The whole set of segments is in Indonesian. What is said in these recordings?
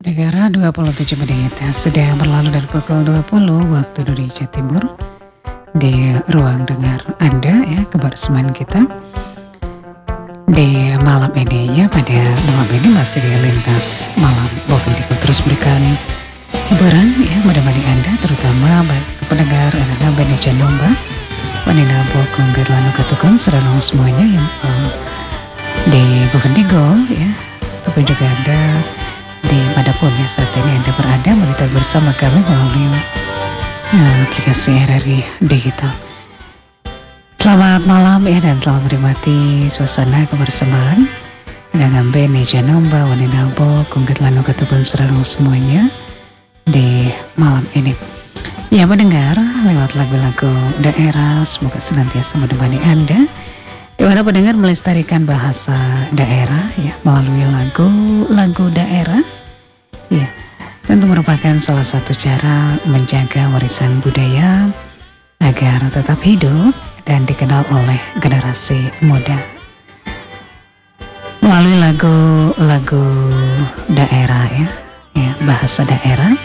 Negara 27 menit sudah berlalu dari pukul 20 waktu Indonesia Timur di ruang dengar Anda ya, kebersamaan kita di malam ini ya. Pada malam ini masih di lintas malam Bovendigo terus berikan hiburan ya, menemani Anda terutama pendengar anak Beneja Nomba Wanina Bokong Gatlanu Katukung serta semuanya yang di Bovendigo ya, ataupun juga Anda di manapun ya saat ini Anda berada monitor bersama kami melalui aplikasi RRI Digital. Selamat malam ya, dan selamat menikmati suasana kebersamaan dengan Beneja Nomba Wanina Bokong Gatlanu Katukung serta semuanya di malam ini. Ya, mendengar lewat lagu-lagu daerah, semoga senantiasa menemani Anda, di mana pendengar melestarikan bahasa daerah ya melalui lagu-lagu daerah. Ya, tentu merupakan salah satu cara menjaga warisan budaya agar tetap hidup dan dikenal oleh generasi muda. Melalui lagu-lagu daerah ya, bahasa daerah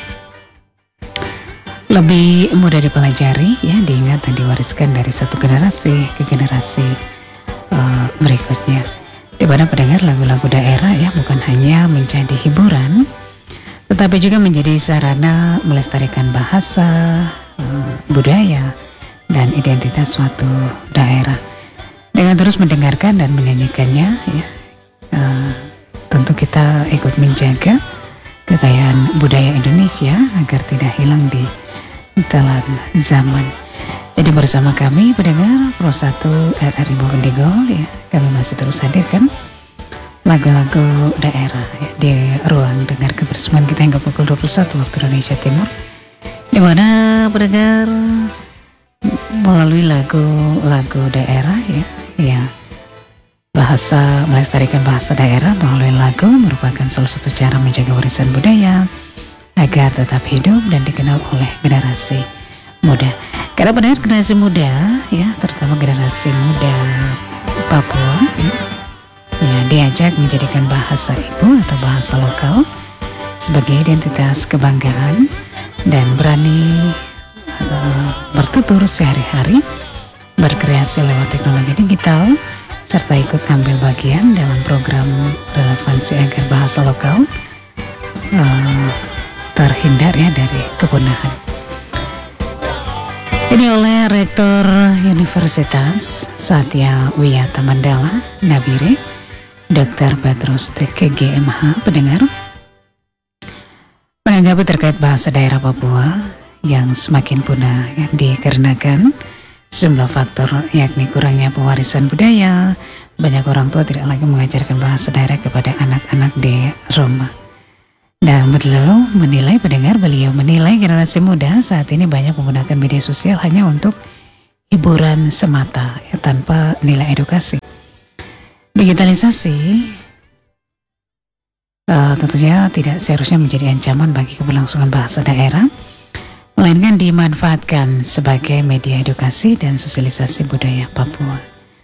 lebih mudah dipelajari ya, diingat dan diwariskan dari satu generasi ke generasi berikutnya. Di mana pendengar lagu-lagu daerah ya bukan hanya menjadi hiburan, tetapi juga menjadi sarana melestarikan bahasa, budaya, dan identitas suatu daerah. Dengan terus mendengarkan dan menyanyikannya ya, tentu kita ikut menjaga kekayaan budaya Indonesia agar tidak hilang di telan zaman. Jadi bersama kami pendengar Pro 1 RRI Bovendigo ya, kami masih terus hadirkan lagu-lagu daerah ya, di ruang dengar kebersamaan kita hingga pukul 21 waktu Indonesia Timur, di mana pendengar melalui lagu-lagu daerah ya, bahasa melestarikan bahasa daerah melalui lagu merupakan salah satu cara menjaga warisan budaya agar tetap hidup dan dikenal oleh generasi muda. Karena benar generasi muda ya, terutama generasi muda Papua ya, diajak menjadikan bahasa ibu atau bahasa lokal sebagai identitas kebanggaan dan berani bertutur sehari-hari, berkreasi lewat teknologi digital, serta ikut ambil bagian dalam program relevansi agar bahasa lokal terhindar ya dari kepunahan. Ini oleh Rektor Universitas Satya Wiyata Mandala Nabire, Dr. Petrus TKG MH. Pendengar menanggapi terkait bahasa daerah Papua yang semakin punah ya, dikarenakan sejumlah faktor, yakni kurangnya pewarisan budaya. Banyak orang tua tidak lagi mengajarkan bahasa daerah kepada anak-anak di rumah. Dan beliau menilai generasi muda saat ini banyak menggunakan media sosial hanya untuk hiburan semata ya, tanpa nilai edukasi. Digitalisasi tentunya tidak seharusnya menjadi ancaman bagi keberlangsungan bahasa daerah, melainkan dimanfaatkan sebagai media edukasi dan sosialisasi budaya Papua.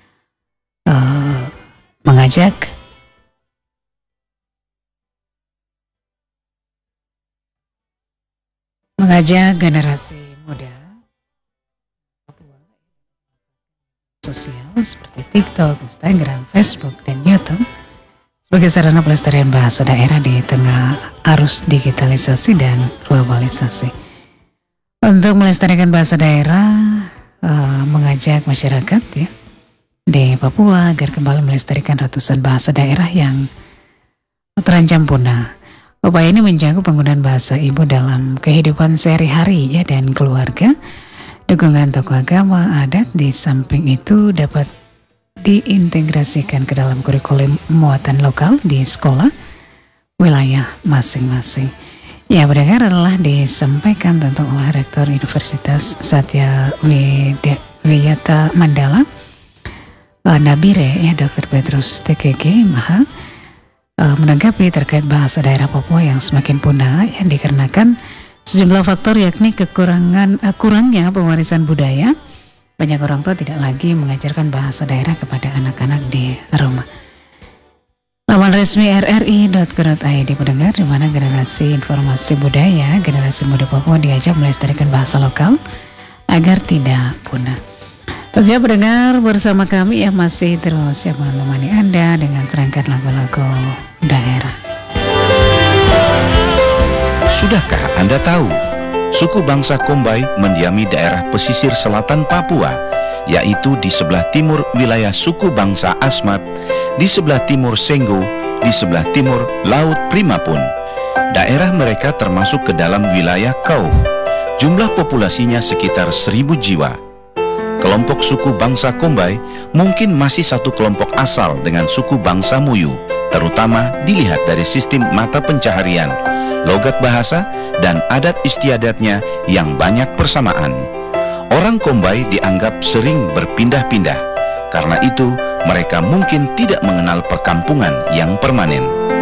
Mengajak generasi muda Papua sosial seperti TikTok, Instagram, Facebook, dan YouTube sebagai sarana pelestarian bahasa daerah di tengah arus digitalisasi dan globalisasi. Untuk melestarikan bahasa daerah, mengajak masyarakat ya di Papua agar kembali melestarikan ratusan bahasa daerah yang terancam punah. Upaya ini menjangkau penggunaan bahasa ibu dalam kehidupan sehari-hari ya dan keluarga. Dukungan tokoh agama adat di samping itu dapat diintegrasikan ke dalam kurikulum muatan lokal di sekolah wilayah masing-masing. Ya, pendengar adalah disampaikan tentu oleh Rektor Universitas Satya Wiyata Mandala Nabire ya, Dr. Petrus TKG MH, menanggapi terkait bahasa daerah Papua yang semakin punah yang dikarenakan sejumlah faktor, yakni kurangnya pewarisan budaya. Banyak orang tua tidak lagi mengajarkan bahasa daerah kepada anak-anak di rumah. Laman resmi rri.co.id pendengar, di mana generasi informasi budaya, generasi muda Papua diajak melestarikan bahasa lokal agar tidak punah. Tentunya pendengar, bersama kami ya masih terus menemani Anda dengan serangkaian lagu-lagu daerah. Sudahkah Anda tahu, suku bangsa Kombai mendiami daerah pesisir selatan Papua, yaitu di sebelah timur wilayah suku bangsa Asmat, di sebelah timur Senggo, di sebelah timur Laut Primapun. Daerah mereka termasuk ke dalam wilayah Kauh. Jumlah populasinya sekitar 1.000 jiwa. Kelompok suku bangsa Kombai mungkin masih satu kelompok asal dengan suku bangsa Muyu, terutama dilihat dari sistem mata pencaharian, logat bahasa, dan adat istiadatnya yang banyak persamaan. Orang Kombai dianggap sering berpindah-pindah. Karena itu, mereka mungkin tidak mengenal perkampungan yang permanen.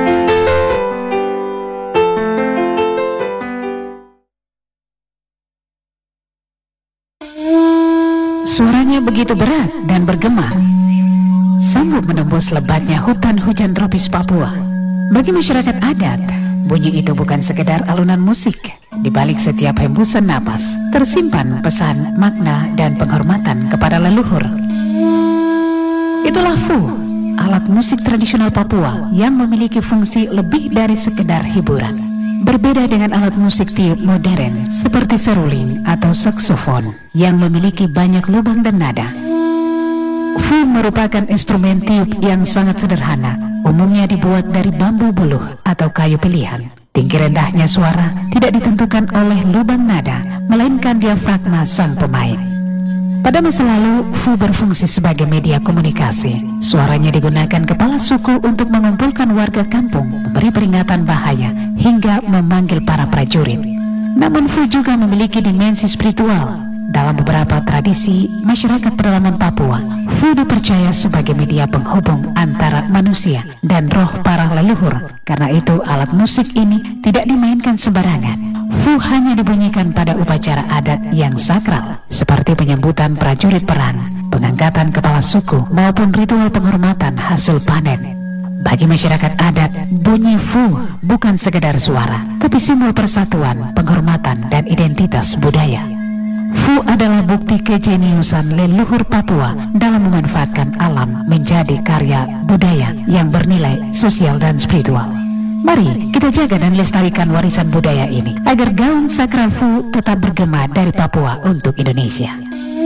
Suaranya begitu berat dan bergema, sanggup menembus lebatnya hutan hujan tropis Papua. Bagi masyarakat adat, bunyi itu bukan sekedar alunan musik. Di balik setiap hembusan napas, tersimpan pesan, makna, dan penghormatan kepada leluhur. Itulah Fu, alat musik tradisional Papua yang memiliki fungsi lebih dari sekedar hiburan. Berbeda dengan alat musik tiup modern seperti seruling atau saksofon yang memiliki banyak lubang dan nada. Fu merupakan instrumen tiup yang sangat sederhana, umumnya dibuat dari bambu buluh atau kayu pilihan. Tinggi rendahnya suara tidak ditentukan oleh lubang nada, melainkan diafragma sang pemain. Pada masa lalu, Fu berfungsi sebagai media komunikasi. Suaranya digunakan kepala suku untuk mengumpulkan warga kampung, memberi peringatan bahaya, hingga memanggil para prajurit. Namun Fu juga memiliki dimensi spiritual. Dalam beberapa tradisi masyarakat pedalaman Papua, Fu dipercaya sebagai media penghubung antara manusia dan roh para leluhur. Karena itu, alat musik ini tidak dimainkan sembarangan. Fu hanya dibunyikan pada upacara adat yang sakral, seperti penyambutan prajurit perang, pengangkatan kepala suku, maupun ritual penghormatan hasil panen. Bagi masyarakat adat, bunyi Fu bukan sekedar suara, tapi simbol persatuan, penghormatan, dan identitas budaya. Fu adalah bukti kejeniusan leluhur Papua dalam memanfaatkan alam menjadi karya budaya yang bernilai sosial dan spiritual. Mari kita jaga dan lestarikan warisan budaya ini agar gaung sakral Fu tetap bergema dari Papua untuk Indonesia.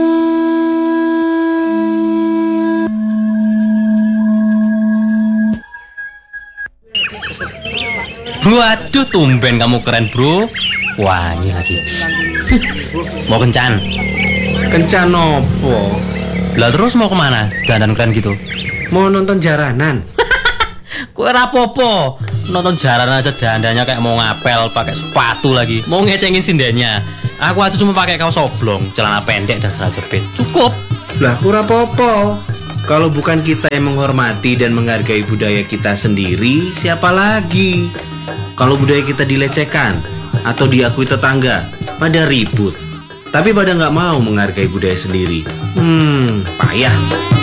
Waduh, tumben kamu keren, bro. Wangi lagi. Mau kencan? Kencan opo? Lah terus mau kemana? Dandan keren gitu. Mau nonton jaranan? Kue rapopo. Nonton jaranan aja dandannya kayak mau ngapel, pakai sepatu lagi. Mau ngecengin sindennya. Aku aja cuma pakai kaos oblong, celana pendek dan celana jepit. Cukup. Lah kurang apa-apa. Kalau bukan kita yang menghormati dan menghargai budaya kita sendiri, siapa lagi? Kalau budaya kita dilecehkan atau diakui tetangga, pada ribut. Tapi pada nggak mau menghargai budaya sendiri. Payah.